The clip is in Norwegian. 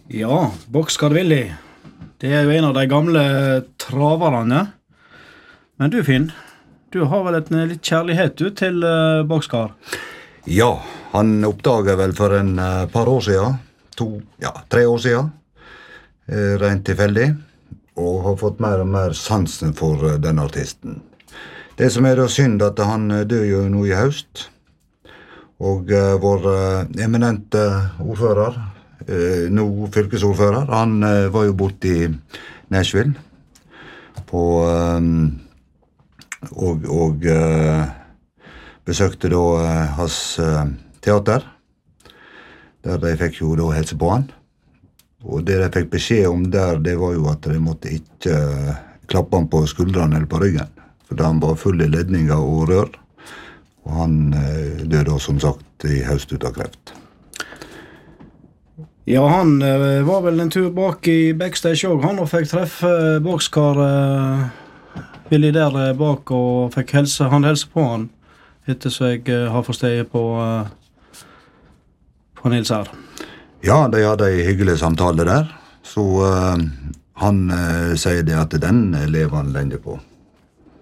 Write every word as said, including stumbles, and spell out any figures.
Ja, Boxcar Willy. Det er jo en av de gamle travarene. Men du, Finn, du har vel et litt kjærlighet du til uh, Boxcar? Ja, han oppdaget vel for en uh, par år siden, to, ja, tre år siden, uh, rent tilfeldig, og har fått mer og mer sansen for uh, den artisten. Det som er da synd at han uh, dør jo nå i høst, og uh, vår uh, eminente ordfører, uh, nå fylkesordfører, han uh, var jo borte i Nashville, på, um, og, og uh, besøkte da uh, hans uh, teater, der de fikk jo da helse på han. Og det de fikk beskjed om der, det var jo at de måtte ikke uh, klappe han på skuldrene eller på ryggen, for han var full i ledninger og rør, og han uh, døde da som sagt i høst ut av kreft. Ja, han uh, var vel en tur bak i backstage også, han og fikk treffe uh, Boxcar uh, Willy der uh, bak, og fikk helse, han helse på han, etter så jeg uh, har forstått på, uh, på Nils her. Ja, de hadde en hyggelig samtale der, så uh, han uh, sier det at den lever han lenge på.